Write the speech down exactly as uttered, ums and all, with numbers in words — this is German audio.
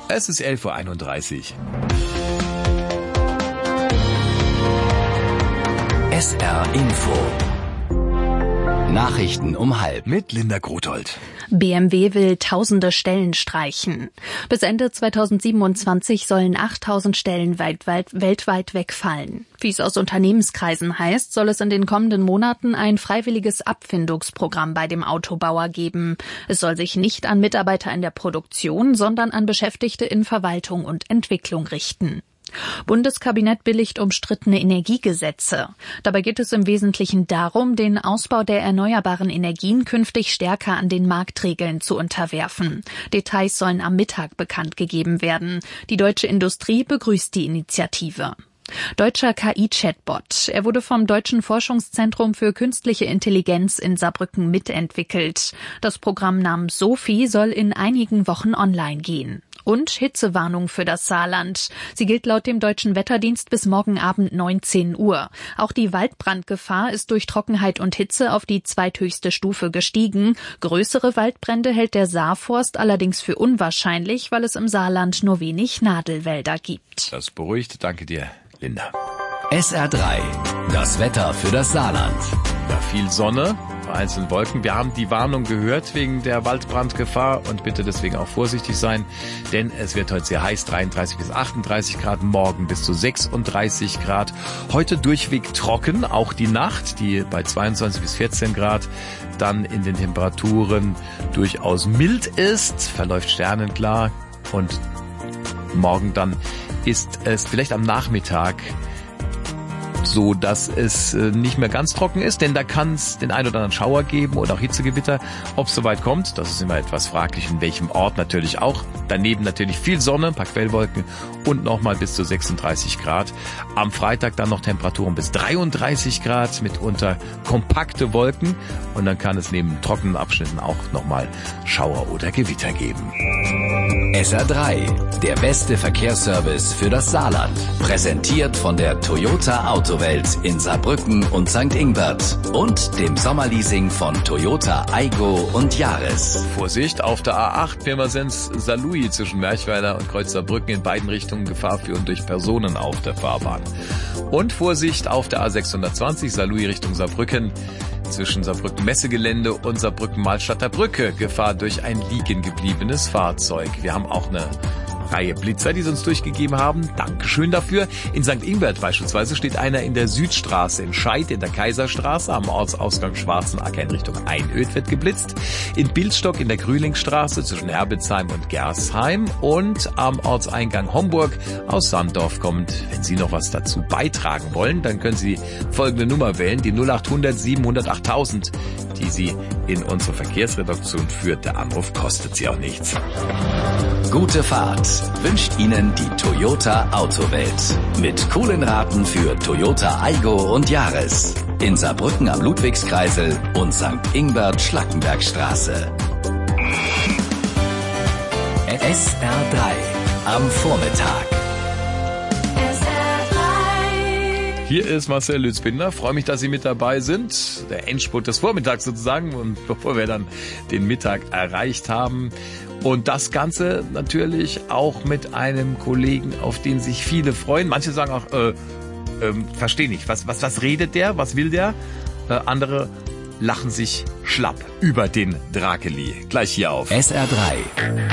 Es ist elf Uhr einunddreißig. S R Info. Nachrichten um halb. Mit Linda Grothold. B M W will tausende Stellen streichen. Bis Ende zweitausendsiebenundzwanzig sollen achttausend Stellen weltweit, weltweit wegfallen. Wie es aus Unternehmenskreisen heißt, soll es in den kommenden Monaten ein freiwilliges Abfindungsprogramm bei dem Autobauer geben. Es soll sich nicht an Mitarbeiter in der Produktion, sondern an Beschäftigte in Verwaltung und Entwicklung richten. Bundeskabinett billigt umstrittene Energiegesetze. Dabei geht es im Wesentlichen darum, den Ausbau der erneuerbaren Energien künftig stärker an den Marktregeln zu unterwerfen. Details sollen am Mittag bekannt gegeben werden. Die deutsche Industrie begrüßt die Initiative. Deutscher K I-Chatbot. Er wurde vom Deutschen Forschungszentrum für künstliche Intelligenz in Saarbrücken mitentwickelt. Das Programm namens Sophie soll in einigen Wochen online gehen. Und Hitzewarnung für das Saarland. Sie gilt laut dem Deutschen Wetterdienst bis morgen Abend neunzehn Uhr. Auch die Waldbrandgefahr ist durch Trockenheit und Hitze auf die zweithöchste Stufe gestiegen. Größere Waldbrände hält der Saarforst allerdings für unwahrscheinlich, weil es im Saarland nur wenig Nadelwälder gibt. Das beruhigt. Danke dir, Linda. S R drei. Das Wetter für das Saarland. Ja, viel Sonne, vereinzelt Wolken. Wir haben die Warnung gehört wegen der Waldbrandgefahr und bitte deswegen auch vorsichtig sein, denn es wird heute sehr heiß, dreiunddreißig bis achtunddreißig Grad, morgen bis zu sechsunddreißig Grad. Heute durchweg trocken, auch die Nacht, die bei zweiundzwanzig bis vierzehn Grad dann in den Temperaturen durchaus mild ist, verläuft sternenklar und morgen dann ist es vielleicht am Nachmittag so, dass es nicht mehr ganz trocken ist, denn da kann es den ein oder anderen Schauer geben oder auch Hitzegewitter. Ob es soweit kommt, das ist immer etwas fraglich, in welchem Ort natürlich auch. Daneben natürlich viel Sonne, ein paar Quellwolken und nochmal bis zu sechsunddreißig Grad. Am Freitag dann noch Temperaturen bis dreiunddreißig Grad, mitunter kompakte Wolken und dann kann es neben trockenen Abschnitten auch nochmal Schauer oder Gewitter geben. S R drei, der beste Verkehrsservice für das Saarland. Präsentiert von der Toyota Autowelt in Saarbrücken und Sankt Ingbert und dem Sommerleasing von Toyota Aygo und Yaris. Vorsicht, auf der A acht Pirmasens-Saarlouis zwischen Merchweiler und Kreuz Saarbrücken in beiden Richtungen Gefahr führen durch Personen auf der Fahrbahn. Und Vorsicht auf der A sechshundertzwanzig Saarlouis Richtung Saarbrücken zwischen Saarbrücken Messegelände und Saarbrücken Malstadter Brücke. Gefahr durch ein liegen gebliebenes Fahrzeug. Wir haben auch eine Reihe Blitzer, die sie uns durchgegeben haben. Dankeschön dafür. In Sankt Ingbert beispielsweise steht einer in der Südstraße. In Scheid in der Kaiserstraße am Ortsausgang Schwarzenacker in Richtung Einöd wird geblitzt. In Bildstock in der Grühlingstraße zwischen Herbetsheim und Gersheim. Und am Ortseingang Homburg aus Sanddorf kommt. Wenn Sie noch was dazu beitragen wollen, dann können Sie folgende Nummer wählen. Die null acht hundert siebenhundert achttausend, die Sie in unsere Verkehrsredaktion führt. Der Anruf kostet Sie auch nichts. Gute Fahrt wünscht Ihnen die Toyota Autowelt. Mit coolen Raten für Toyota Aygo und Yaris. In Saarbrücken am Ludwigskreisel und Sankt Ingbert Schlackenbergstraße. S R drei am Vormittag. Hier ist Marcel Lützbinder. Freue mich, dass Sie mit dabei sind. Der Endspurt des Vormittags sozusagen. Und bevor wir dann den Mittag erreicht haben. Und das Ganze natürlich auch mit einem Kollegen, auf den sich viele freuen. Manche sagen auch, äh, äh, verstehe nicht, was, was, was redet der, was will der? Äh, andere lachen sich schlapp über den Drakeli. Gleich hier auf S R drei.